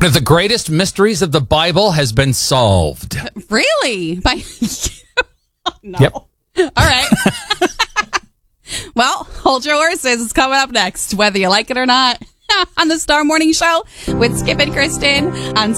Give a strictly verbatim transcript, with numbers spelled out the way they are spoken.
One of the greatest mysteries of the Bible has been solved. Really? By no. Yep. All right. Well, hold your horses. It's coming up next, whether you like it or not, on the Star Morning Show with Skip and Kristen on